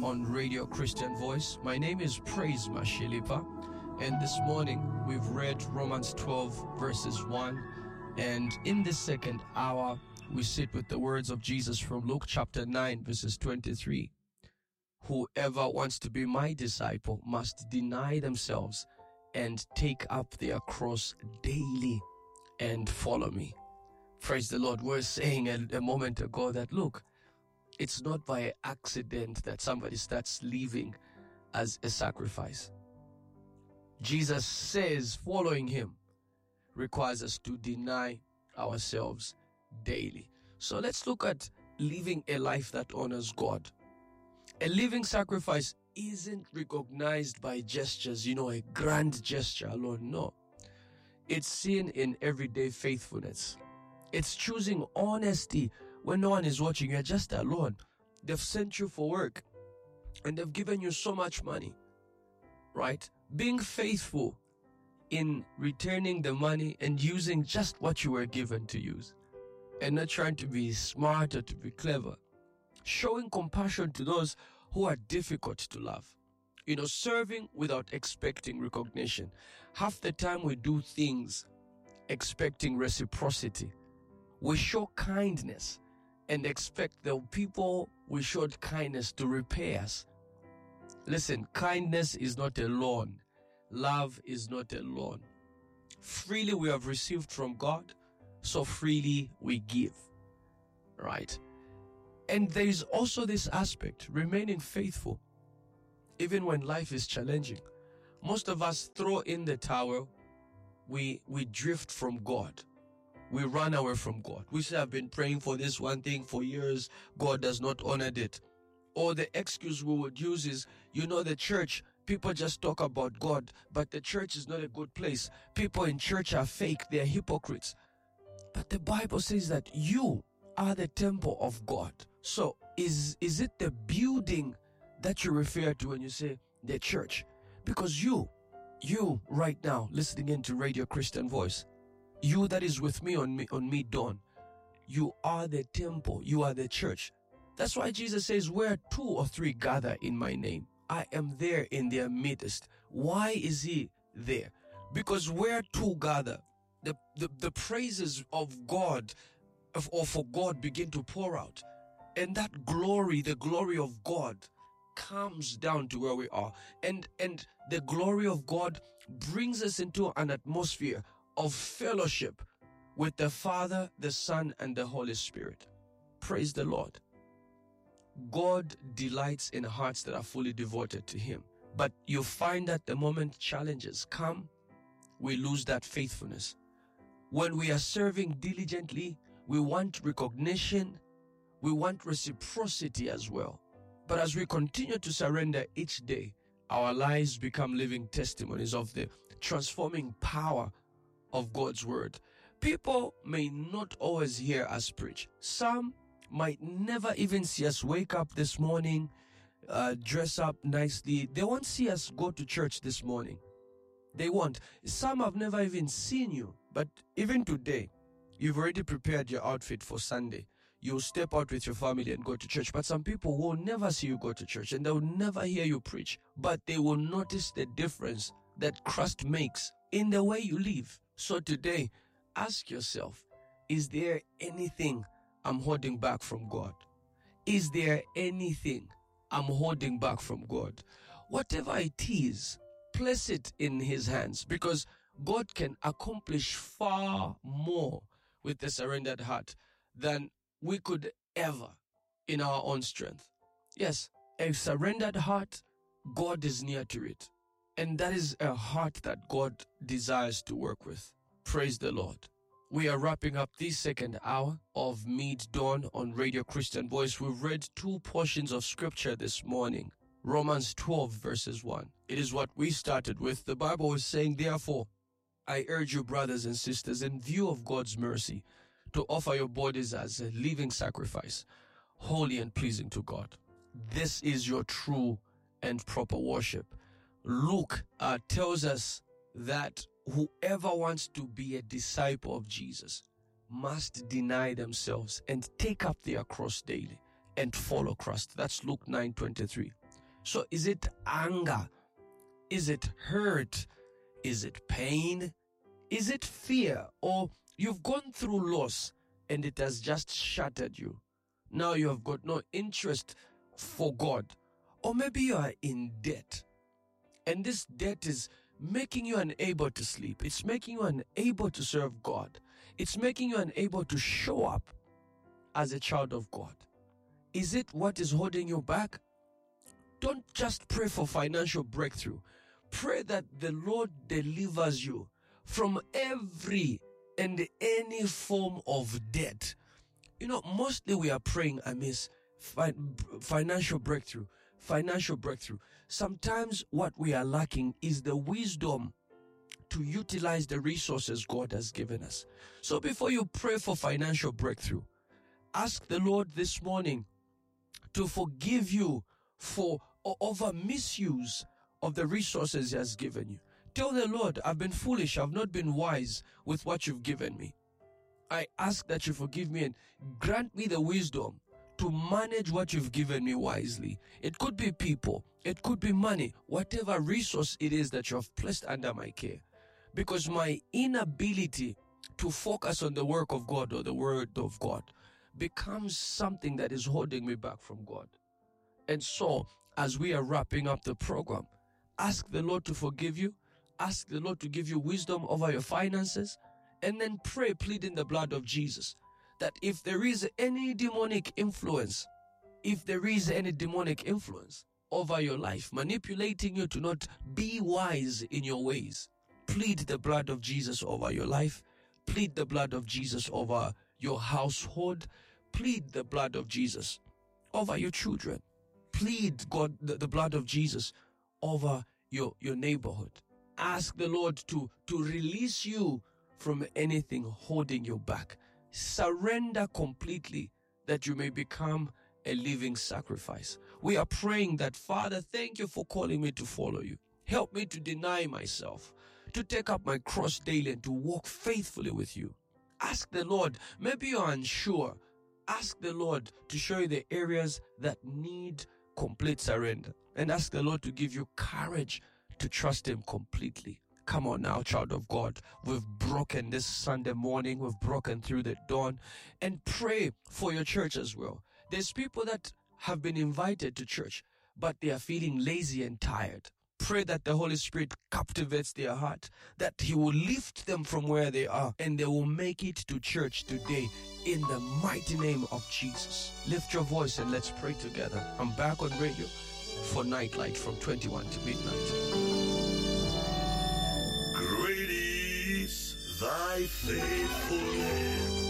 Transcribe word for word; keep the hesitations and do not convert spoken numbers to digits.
on Radio Christian Voice. My name is Praise Mashilipa, and this morning we've read Romans twelve verses one, and in this second hour we sit with the words of Jesus from Luke chapter nine verses twenty-three. Whoever wants to be my disciple must deny themselves and take up their cross daily and follow me. Praise the Lord. We're saying a, a moment ago that, look, it's not by accident that somebody starts living as a sacrifice. Jesus says following him requires us to deny ourselves daily. So let's look at living a life that honors God. A living sacrifice isn't recognized by gestures, you know, a grand gesture alone. No. It's seen in everyday faithfulness. It's choosing honesty when no one is watching. You're just alone. They've sent you for work and they've given you so much money, right? Being faithful in returning the money and using just what you were given to use, and not trying to be smart or to be clever. Showing compassion to those who are difficult to love. You know, serving without expecting recognition. Half the time we do things expecting reciprocity. We show kindness and expect the people we showed kindness to repay us. Listen, kindness is not a loan. Love is not a loan. Freely we have received from God, so freely we give. Right? And there is also this aspect, remaining faithful, even when life is challenging. Most of us throw in the towel. We, we drift from God. We run away from God. We say, I've been praying for this one thing for years. God does not honor it. Or the excuse we would use is, you know, the church, people just talk about God, but the church is not a good place. People in church are fake. They're hypocrites. But the Bible says that you are the temple of God. So is, is it the building that you refer to when you say the church? Because you, you right now listening into Radio Christian Voice, you that is with me on me on me dawn, you are the temple, you are the church. That's why Jesus says, where two or three gather in my name, I am there in their midst. Why is he there? Because where two gather, the, the, the praises of God of, or for God begin to pour out. And that glory, the glory of God, comes down to where we are. And, and the glory of God brings us into an atmosphere of fellowship with the Father, the Son, and the Holy Spirit. Praise the Lord. God delights in hearts that are fully devoted to him. But you find that the moment challenges come, we lose that faithfulness. When we are serving diligently, we want recognition, we want reciprocity as well. But as we continue to surrender each day, our lives become living testimonies of the transforming power of God's word. People may not always hear us preach. Some might never even see us wake up this morning, uh, dress up nicely. They won't see us go to church this morning. They won't. Some have never even seen you. But even today, you've already prepared your outfit for Sunday. You'll step out with your family and go to church. But some people will never see you go to church and they will never hear you preach. But they will notice the difference that Christ makes in the way you live. So today, ask yourself, is there anything I'm holding back from God? Is there anything I'm holding back from God? Whatever it is, place it in his hands, because God can accomplish far more with a surrendered heart than we could ever in our own strength. Yes, a surrendered heart, God is near to it. And that is a heart that God desires to work with. Praise the Lord. We are wrapping up this second hour of Mid-Dawn on Radio Christian Voice. We've read two portions of scripture this morning. Romans twelve verses one. It is what we started with. The Bible is saying, therefore, I urge you, brothers and sisters, in view of God's mercy, to offer your bodies as a living sacrifice, holy and pleasing to God. This is your true and proper worship. Luke uh, tells us that whoever wants to be a disciple of Jesus must deny themselves and take up their cross daily and follow Christ. That's Luke nine twenty-three. So is it anger? Is it hurt? Is it pain? Is it fear? Or you've gone through loss and it has just shattered you. Now you have got no interest for God. Or maybe you are in debt. And this debt is making you unable to sleep. It's making you unable to serve God. It's making you unable to show up as a child of God. Is it what is holding you back? Don't just pray for financial breakthrough. Pray that the Lord delivers you from every and any form of debt. You know, mostly we are praying amiss fi- financial breakthrough, financial breakthrough. Sometimes what we are lacking is the wisdom to utilize the resources God has given us. So before you pray for financial breakthrough, ask the Lord this morning to forgive you for over misuse of the resources He has given you. Tell the Lord, I've been foolish, I've not been wise with what you've given me. I ask that you forgive me and grant me the wisdom to manage what you've given me wisely. It could be people, it could be money, whatever resource it is that you have placed under my care. Because my inability to focus on the work of God or the word of God becomes something that is holding me back from God. And so, as we are wrapping up the program, ask the Lord to forgive you, ask the Lord to give you wisdom over your finances, and then pray, pleading the blood of Jesus, that if there is any demonic influence, if there is any demonic influence over your life, manipulating you to not be wise in your ways, plead the blood of Jesus over your life, plead the blood of Jesus over your household, plead the blood of Jesus over your children, plead God the, the blood of Jesus over your, your neighborhood. Ask the Lord to, to release you from anything holding you back. Surrender completely that you may become a living sacrifice. We are praying that, Father, thank you for calling me to follow you. Help me to deny myself, to take up my cross daily and to walk faithfully with you. Ask the Lord, maybe you're unsure. Ask the Lord to show you the areas that need complete surrender. And ask the Lord to give you courage to trust Him completely. Come on now, child of God. We've broken this Sunday morning. We've broken through the dawn. And pray for your church as well. There's people that have been invited to church, but they are feeling lazy and tired. Pray that the Holy Spirit captivates their heart, that He will lift them from where they are, and they will make it to church today in the mighty name of Jesus. Lift your voice and let's pray together. I'm back on radio for Nightlight from twenty-one to midnight. Great is thy faithfulness.